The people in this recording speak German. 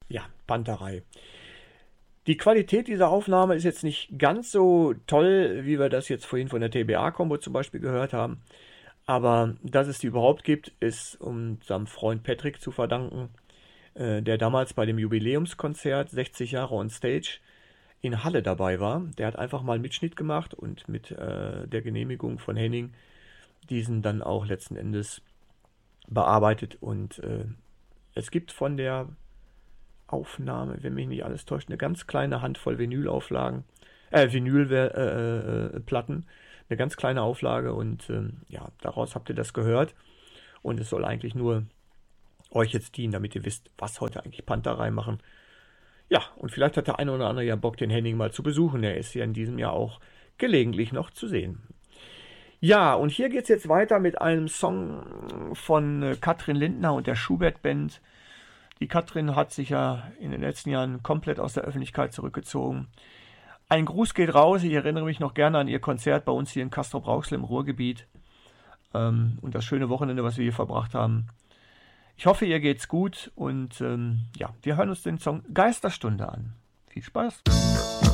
Ja, Panterei. Die Qualität dieser Aufnahme ist jetzt nicht ganz so toll, wie wir das jetzt vorhin von der TBA-Kombo zum Beispiel gehört haben. Aber dass es die überhaupt gibt, ist unserem Freund Patrick zu verdanken, der damals bei dem Jubiläumskonzert 60 Jahre on Stage in Halle dabei war. Der hat einfach mal einen Mitschnitt gemacht und mit der Genehmigung von Henning diesen dann auch letzten Endes bearbeitet. Und es gibt von der Aufnahme, wenn mich nicht alles täuscht, eine ganz kleine Handvoll Vinylplatten, eine ganz kleine Auflage und ja, daraus habt ihr das gehört und es soll eigentlich nur euch jetzt dienen, damit ihr wisst, was heute eigentlich Panterei machen. Ja, und vielleicht hat der eine oder andere ja Bock, den Henning mal zu besuchen. Er ist ja in diesem Jahr auch gelegentlich noch zu sehen. Ja, und hier geht es jetzt weiter mit einem Song von Katrin Lindner und der Schubert Band. Die Katrin hat sich ja in den letzten Jahren komplett aus der Öffentlichkeit zurückgezogen. Ein Gruß geht raus. Ich erinnere mich noch gerne an ihr Konzert bei uns hier in Castrop-Rauxel im Ruhrgebiet. Und das schöne Wochenende, was wir hier verbracht haben. Ich hoffe, ihr geht's gut und ja, wir hören uns den Song Geisterstunde an. Viel Spaß!